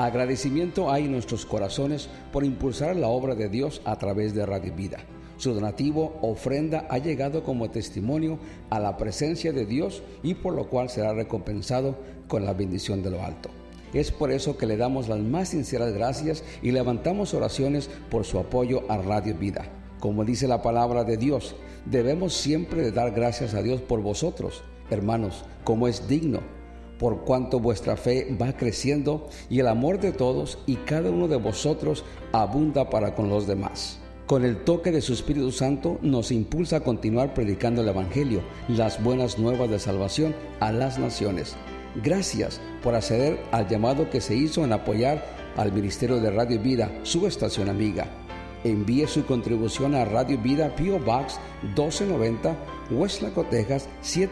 Agradecimiento hay en nuestros corazones por impulsar la obra de Dios a través de Radio Vida. Su donativo, ofrenda, ha llegado como testimonio a la presencia de Dios y por lo cual será recompensado con la bendición de lo alto. Es por eso que le damos las más sinceras gracias y levantamos oraciones por su apoyo a Radio Vida. Como dice la palabra de Dios, debemos siempre de dar gracias a Dios por vosotros, hermanos, como es digno, por cuanto vuestra fe va creciendo y el amor de todos y cada uno de vosotros abunda para con los demás. Con el toque de su Espíritu Santo nos impulsa a continuar predicando el Evangelio, las buenas nuevas de salvación a las naciones. Gracias por acceder al llamado que se hizo en apoyar al Ministerio de Radio Vida, su estación amiga. Envíe su contribución a Radio Vida, P.O. Box 1290, Westlaco, Texas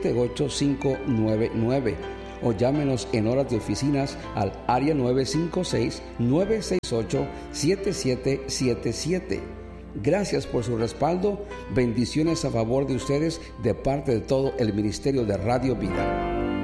78599 o llámenos en horas de oficinas al área 956-968-7777. Gracias por su respaldo. Bendiciones a favor de ustedes de parte de todo el Ministerio de Radio Vida.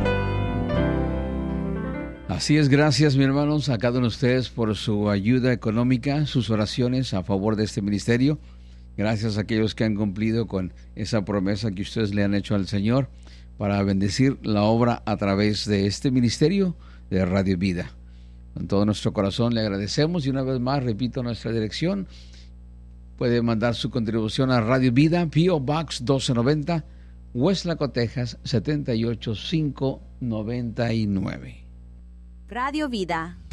Así es, gracias, mis hermanos, a cada uno de ustedes por su ayuda económica, sus oraciones a favor de este ministerio. Gracias a aquellos que han cumplido con esa promesa que ustedes le han hecho al Señor para bendecir la obra a través de este ministerio de Radio Vida. Con todo nuestro corazón le agradecemos y una vez más repito nuestra dirección. Puede mandar su contribución a Radio Vida, P.O. Box 1290, Westlaco, Texas 78599. Radio Vida.